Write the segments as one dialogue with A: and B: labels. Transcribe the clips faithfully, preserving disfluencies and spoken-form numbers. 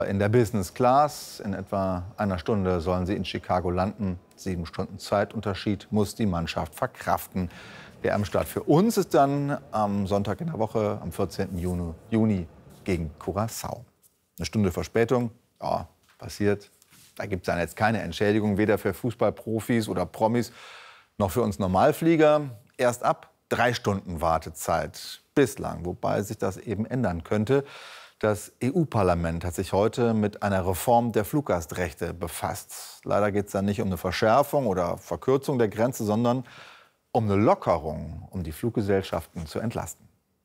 A: In der Business Class in etwa einer Stunde sollen sie in Chicago landen. Sieben Stunden Zeitunterschied muss die Mannschaft verkraften. Der W M-Start für uns ist dann am Sonntag in der Woche, am vierzehnten Juni gegen Curaçao. Eine Stunde Verspätung, ja, passiert. Da gibt es dann jetzt keine Entschädigung, weder für Fußballprofis oder Promis noch für uns Normalflieger. Erst ab drei Stunden Wartezeit bislang, wobei sich das eben ändern könnte. Das E U-Parlament hat sich heute mit einer Reform der Fluggastrechte befasst. Leider geht es dann nicht um eine Verschärfung oder Verkürzung der Grenze, sondern um eine Lockerung, um die Fluggesellschaften zu entlasten.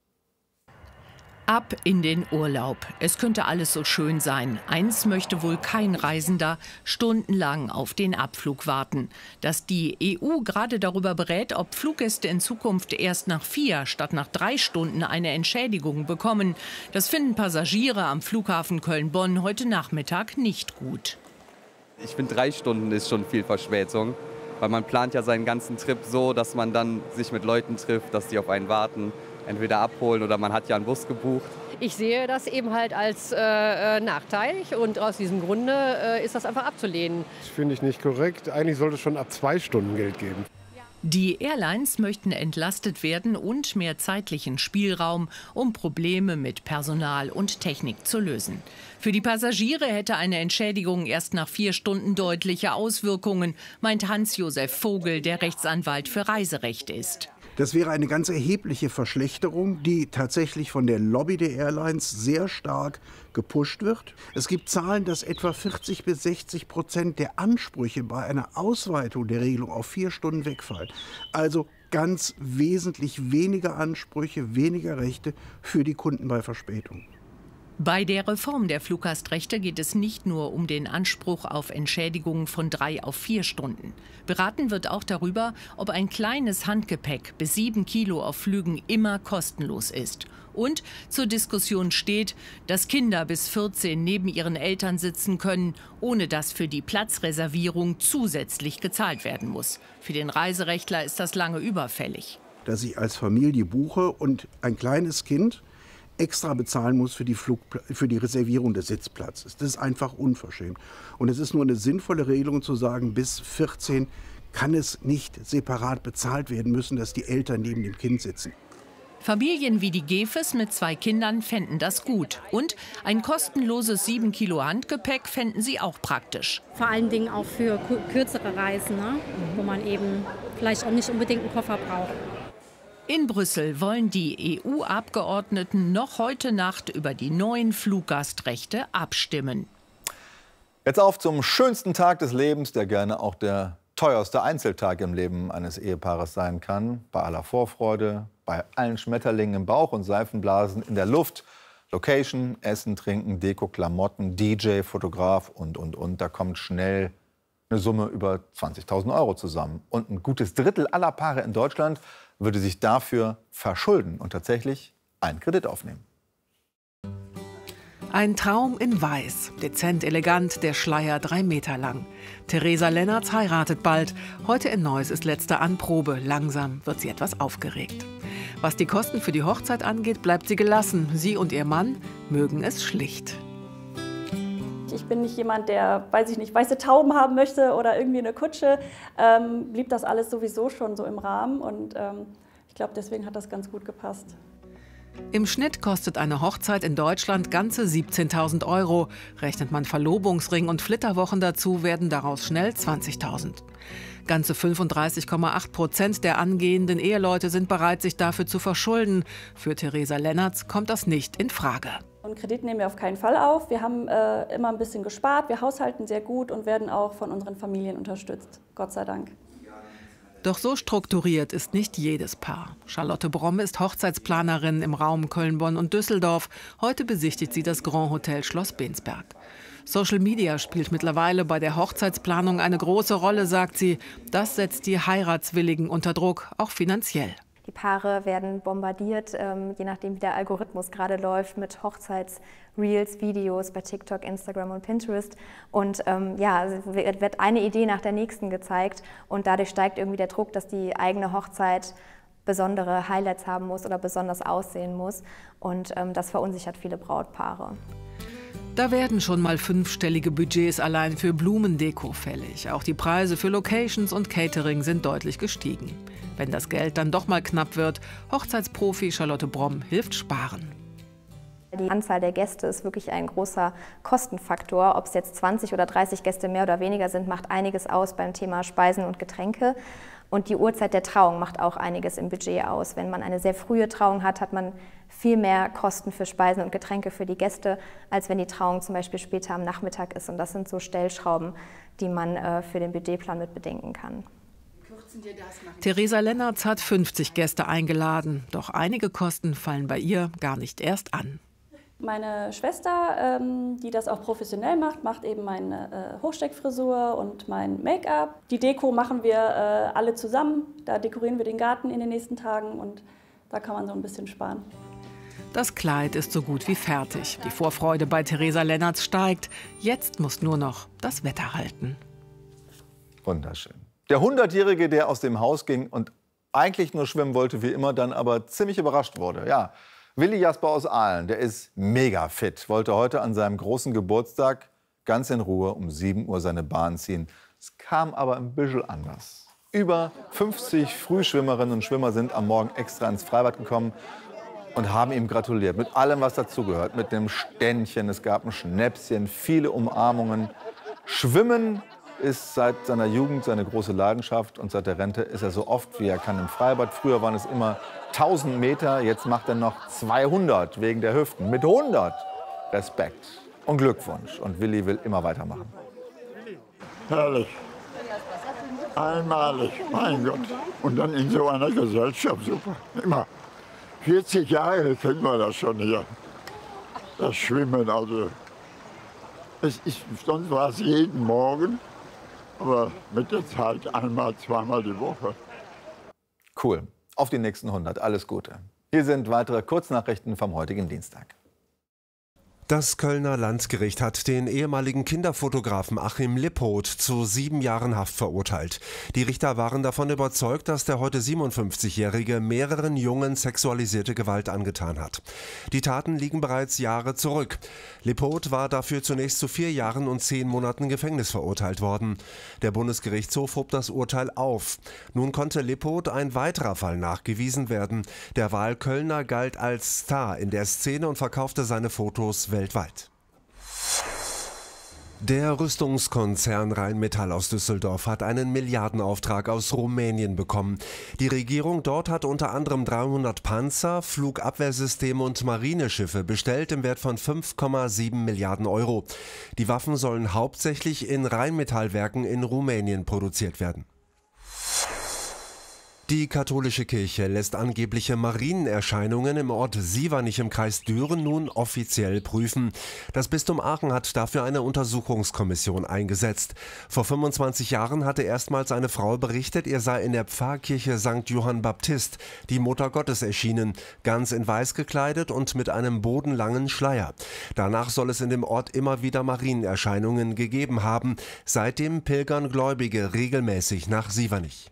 B: Ab in den Urlaub. Es könnte alles so schön sein. Eins möchte wohl kein Reisender: stundenlang auf den Abflug warten. Dass die E U gerade darüber berät, ob Fluggäste in Zukunft erst nach vier statt nach drei Stunden eine Entschädigung bekommen, das finden Passagiere am Flughafen Köln-Bonn heute Nachmittag nicht gut.
C: Ich finde, drei Stunden ist schon viel Verspätung. Weil man plant ja seinen ganzen Trip so, dass man dann sich mit Leuten trifft, dass die auf einen warten, entweder abholen oder man hat ja einen Bus gebucht.
D: Ich sehe das eben halt als äh, nachteilig und aus diesem Grunde äh, ist das einfach abzulehnen.
E: Das finde ich nicht korrekt. Eigentlich sollte es schon ab zwei Stunden Geld geben.
B: Die Airlines möchten entlastet werden und mehr zeitlichen Spielraum, um Probleme mit Personal und Technik zu lösen. Für die Passagiere hätte eine Entschädigung erst nach vier Stunden deutliche Auswirkungen, meint Hans-Josef Vogel, der Rechtsanwalt für Reiserecht ist.
F: Das wäre eine ganz erhebliche Verschlechterung, die tatsächlich von der Lobby der Airlines sehr stark gepusht wird. Es gibt Zahlen, dass etwa vierzig bis sechzig Prozent der Ansprüche bei einer Ausweitung der Regelung auf vier Stunden wegfallen. Also ganz wesentlich weniger Ansprüche, weniger Rechte für die Kunden bei Verspätung.
B: Bei der Reform der Fluggastrechte geht es nicht nur um den Anspruch auf Entschädigungen von drei auf vier Stunden. Beraten wird auch darüber, ob ein kleines Handgepäck bis sieben Kilo auf Flügen immer kostenlos ist. Und zur Diskussion steht, dass Kinder bis vierzehn neben ihren Eltern sitzen können, ohne dass für die Platzreservierung zusätzlich gezahlt werden muss. Für den Reiserechtler ist das lange überfällig.
F: Dass ich als Familie buche und ein kleines Kind extra bezahlen muss für die, Flug, für die Reservierung des Sitzplatzes. Das ist einfach unverschämt. Und es ist nur eine sinnvolle Regelung zu sagen, bis vierzehn kann es nicht separat bezahlt werden müssen, dass die Eltern neben dem Kind sitzen.
B: Familien wie die Gefes mit zwei Kindern fänden das gut. Und ein kostenloses sieben Kilo Handgepäck fänden sie auch praktisch.
G: Vor allen Dingen auch für kürzere Reisen, ne? Wo man eben vielleicht auch nicht unbedingt einen Koffer braucht.
B: In Brüssel wollen die E U-Abgeordneten noch heute Nacht über die neuen Fluggastrechte abstimmen.
A: Jetzt auf zum schönsten Tag des Lebens, der gerne auch der teuerste Einzeltag im Leben eines Ehepaares sein kann. Bei aller Vorfreude, bei allen Schmetterlingen im Bauch und Seifenblasen in der Luft. Location, Essen, Trinken, Deko, Klamotten, D J, Fotograf und, und, und. Da kommt schnell eine Summe über zwanzigtausend Euro zusammen. Und ein gutes Drittel aller Paare in Deutschland würde sich dafür verschulden und tatsächlich einen Kredit aufnehmen.
H: Ein Traum in Weiß, dezent elegant, der Schleier drei Meter lang. Theresa Lennertz heiratet bald. Heute in Neuss ist letzte Anprobe. Langsam wird sie etwas aufgeregt. Was die Kosten für die Hochzeit angeht, bleibt sie gelassen. Sie und ihr Mann mögen es schlicht.
I: Ich bin nicht jemand, der, weiß ich nicht, weiße Tauben haben möchte oder irgendwie eine Kutsche. Ähm, blieb das alles sowieso schon so im Rahmen und ähm, ich glaube, deswegen hat das ganz gut gepasst.
H: Im Schnitt kostet eine Hochzeit in Deutschland ganze siebzehntausend Euro. Rechnet man Verlobungsring und Flitterwochen dazu, werden daraus schnell zwanzigtausend. Ganze fünfunddreißig Komma acht Prozent der angehenden Eheleute sind bereit, sich dafür zu verschulden. Für Theresa Lennertz kommt das nicht in Frage.
I: Einen Kredit nehmen wir auf keinen Fall auf. Wir haben äh, immer ein bisschen gespart, wir haushalten sehr gut und werden auch von unseren Familien unterstützt. Gott sei Dank.
H: Doch so strukturiert ist nicht jedes Paar. Charlotte Bromm ist Hochzeitsplanerin im Raum Köln, Bonn und Düsseldorf. Heute besichtigt sie das Grand Hotel Schloss Bensberg. Social Media spielt mittlerweile bei der Hochzeitsplanung eine große Rolle, sagt sie. Das setzt die Heiratswilligen unter Druck, auch finanziell.
J: Die Paare werden bombardiert, ähm, je nachdem wie der Algorithmus gerade läuft, mit Hochzeitsreels, Videos bei TikTok, Instagram und Pinterest. Und ähm, ja, wird eine Idee nach der nächsten gezeigt und dadurch steigt irgendwie der Druck, dass die eigene Hochzeit besondere Highlights haben muss oder besonders aussehen muss. Und ähm, das verunsichert viele Brautpaare.
H: Da werden schon mal fünfstellige Budgets allein für Blumendeko fällig. Auch die Preise für Locations und Catering sind deutlich gestiegen. Wenn das Geld dann doch mal knapp wird, Hochzeitsprofi Charlotte Bromm hilft sparen.
J: Die Anzahl der Gäste ist wirklich ein großer Kostenfaktor. Ob es jetzt zwanzig oder dreißig Gäste mehr oder weniger sind, macht einiges aus beim Thema Speisen und Getränke. Und die Uhrzeit der Trauung macht auch einiges im Budget aus. Wenn man eine sehr frühe Trauung hat, hat man viel mehr Kosten für Speisen und Getränke für die Gäste, als wenn die Trauung zum Beispiel später am Nachmittag ist. Und das sind so Stellschrauben, die man äh, für den Budgetplan mit bedenken kann.
H: Theresa Lennertz hat fünfzig Gäste eingeladen. Doch einige Kosten fallen bei ihr gar nicht erst an.
I: Meine Schwester, ähm, die das auch professionell macht, macht eben meine äh, Hochsteckfrisur und mein Make-up. Die Deko machen wir äh, alle zusammen. Da dekorieren wir den Garten in den nächsten Tagen und da kann man so ein bisschen sparen.
H: Das Kleid ist so gut wie fertig. Die Vorfreude bei Theresa Lennertz steigt. Jetzt muss nur noch das Wetter halten.
A: Wunderschön. Der Hundertjährige, der aus dem Haus ging und eigentlich nur schwimmen wollte, wie immer, dann aber ziemlich überrascht wurde. Ja, Willi Jasper aus Aalen, der ist mega fit, wollte heute an seinem großen Geburtstag ganz in Ruhe um sieben Uhr seine Bahn ziehen. Es kam aber ein bisschen anders. Über fünfzig Frühschwimmerinnen und Schwimmer sind am Morgen extra ins Freibad gekommen und haben ihm gratuliert. Mit allem, was dazugehört. Mit dem Ständchen, es gab ein Schnäpschen, viele Umarmungen. Schwimmen ist seit seiner Jugend seine große Leidenschaft. Und seit der Rente ist er so oft, wie er kann, im Freibad. Früher waren es immer tausend Meter, jetzt macht er noch zweihundert wegen der Hüften. Mit hundert. Respekt und Glückwunsch. Und Willi will immer weitermachen.
K: Herrlich. Einmalig, mein Gott. Und dann in so einer Gesellschaft, super. Immer. vierzig Jahre kennen wir das schon hier. Das Schwimmen, also. Es ist, sonst war es jeden Morgen, aber mit der Zeit einmal, zweimal die Woche.
A: Cool. Auf die nächsten hundert. Alles Gute. Hier sind weitere Kurznachrichten vom heutigen Dienstag.
L: Das Kölner Landgericht hat den ehemaligen Kinderfotografen Achim Lippoth zu sieben Jahren Haft verurteilt. Die Richter waren davon überzeugt, dass der heute siebenundfünfzigjährige mehreren Jungen sexualisierte Gewalt angetan hat. Die Taten liegen bereits Jahre zurück. Lippoth war dafür zunächst zu vier Jahren und zehn Monaten Gefängnis verurteilt worden. Der Bundesgerichtshof hob das Urteil auf. Nun konnte Lippoth ein weiterer Fall nachgewiesen werden. Der Wahlkölner galt als Star in der Szene und verkaufte seine Fotos weltweit. Der Rüstungskonzern Rheinmetall aus Düsseldorf hat einen Milliardenauftrag aus Rumänien bekommen. Die Regierung dort hat unter anderem dreihundert Panzer, Flugabwehrsysteme und Marineschiffe bestellt im Wert von fünf Komma sieben Milliarden Euro. Die Waffen sollen hauptsächlich in Rheinmetallwerken in Rumänien produziert werden. Die katholische Kirche lässt angebliche Marienerscheinungen im Ort Sievernich im Kreis Düren nun offiziell prüfen. Das Bistum Aachen hat dafür eine Untersuchungskommission eingesetzt. Vor fünfundzwanzig Jahren hatte erstmals eine Frau berichtet, ihr sei in der Pfarrkirche Sankt Johann Baptist die Mutter Gottes erschienen, ganz in weiß gekleidet und mit einem bodenlangen Schleier. Danach soll es in dem Ort immer wieder Marienerscheinungen gegeben haben. Seitdem pilgern Gläubige regelmäßig nach Sievernich.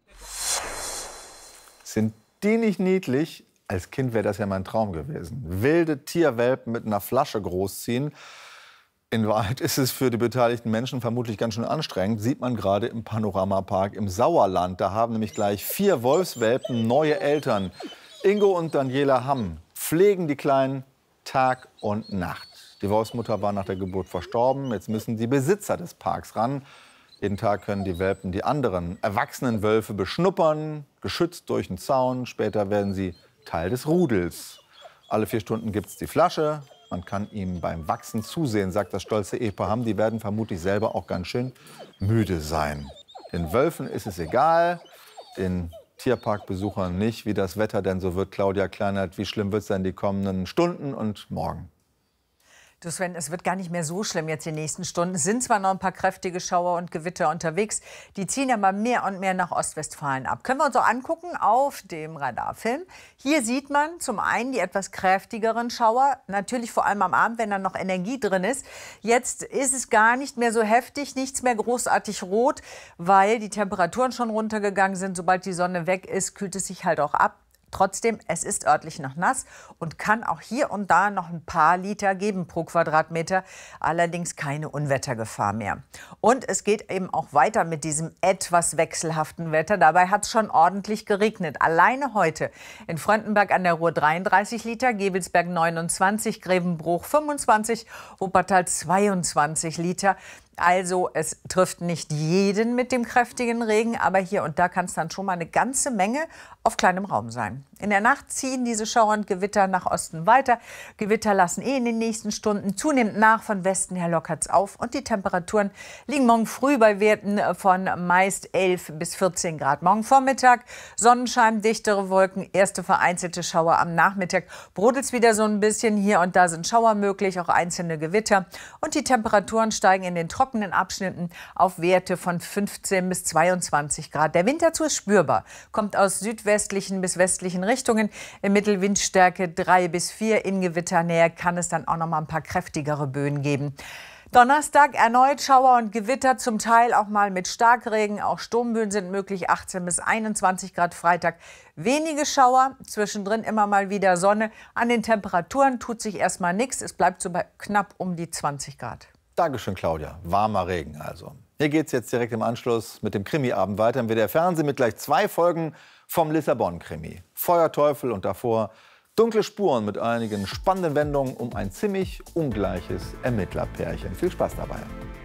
A: Sind die nicht niedlich? Als Kind wäre das ja mein Traum gewesen. Wilde Tierwelpen mit einer Flasche großziehen. In Wahrheit ist es für die beteiligten Menschen vermutlich ganz schön anstrengend. Sieht man gerade im Panoramapark im Sauerland. Da haben nämlich gleich vier Wolfswelpen neue Eltern. Ingo und Daniela Hamm pflegen die Kleinen Tag und Nacht. Die Wolfsmutter war nach der Geburt verstorben. Jetzt müssen die Besitzer des Parks ran. Jeden Tag können die Welpen die anderen erwachsenen Wölfe beschnuppern, geschützt durch einen Zaun. Später werden sie Teil des Rudels. Alle vier Stunden gibt es die Flasche. Man kann ihm beim Wachsen zusehen, sagt das stolze Ehepaar Hamm. Die werden vermutlich selber auch ganz schön müde sein. Den Wölfen ist es egal, den Tierparkbesuchern nicht, wie das Wetter denn so wird. Claudia Kleinert, wie schlimm wird es denn die kommenden Stunden und morgen?
M: Du Sven, es wird gar nicht mehr so schlimm jetzt die nächsten Stunden. Es sind zwar noch ein paar kräftige Schauer und Gewitter unterwegs, die ziehen aber mehr und mehr nach Ostwestfalen ab. Können wir uns auch angucken auf dem Radarfilm. Hier sieht man zum einen die etwas kräftigeren Schauer, natürlich vor allem am Abend, wenn da noch Energie drin ist. Jetzt ist es gar nicht mehr so heftig, nichts mehr großartig rot, weil die Temperaturen schon runtergegangen sind. Sobald die Sonne weg ist, kühlt es sich halt auch ab. Trotzdem, es ist örtlich noch nass und kann auch hier und da noch ein paar Liter geben pro Quadratmeter. Allerdings keine Unwettergefahr mehr. Und es geht eben auch weiter mit diesem etwas wechselhaften Wetter. Dabei hat es schon ordentlich geregnet. Alleine heute in Fröndenberg an der Ruhr dreiunddreißig Liter, Gevelsberg neunundzwanzig, Grevenbruch fünfundzwanzig, Wuppertal zweiundzwanzig Liter. Also es trifft nicht jeden mit dem kräftigen Regen, aber hier und da kann es dann schon mal eine ganze Menge auf kleinem Raum sein. In der Nacht ziehen diese Schauer und Gewitter nach Osten weiter. Gewitter lassen eh in den nächsten Stunden zunehmend nach. Von Westen her lockert es auf und die Temperaturen liegen morgen früh bei Werten von meist elf bis vierzehn Grad. Morgen Vormittag Sonnenschein, dichtere Wolken, erste vereinzelte Schauer am Nachmittag. Brodelt es wieder so ein bisschen. Hier und da sind Schauer möglich, auch einzelne Gewitter. Und die Temperaturen steigen in den trockenen Abschnitten auf Werte von fünfzehn bis zweiundzwanzig Grad. Der Wind dazu ist spürbar, kommt aus südwestlichen bis westlichen Richtungen. Im Mittel Windstärke drei bis vier. In Gewitternähe kann es dann auch noch mal ein paar kräftigere Böen geben. Donnerstag erneut Schauer und Gewitter, zum Teil auch mal mit Starkregen. Auch Sturmböen sind möglich, achtzehn bis einundzwanzig Grad Freitag. Wenige Schauer, zwischendrin immer mal wieder Sonne. An den Temperaturen tut sich erstmal nichts. Es bleibt so bei knapp um die zwanzig Grad.
A: Dankeschön, Claudia. Warmer Regen also. Hier geht es jetzt direkt im Anschluss mit dem Krimi-Abend weiter im W D R Fernsehen mit gleich zwei Folgen vom Lissabon-Krimi. Feuerteufel und davor dunkle Spuren mit einigen spannenden Wendungen um ein ziemlich ungleiches Ermittlerpärchen. Viel Spaß dabei.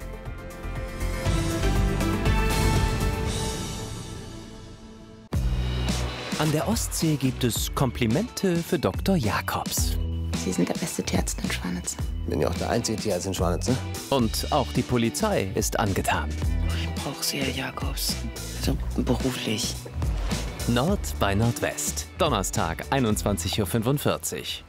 N: An der Ostsee gibt es Komplimente für Doktor Jakobs.
O: Sie sind der beste Tierarzt in Schwanitz.
P: Bin ja auch der einzige Tierarzt in Schwanitz, ne?
N: Und auch die Polizei ist angetan.
O: Ich brauche Sie, Herr Jakobs. Also beruflich.
N: Nord bei Nordwest. Donnerstag, einundzwanzig Uhr fünfundvierzig.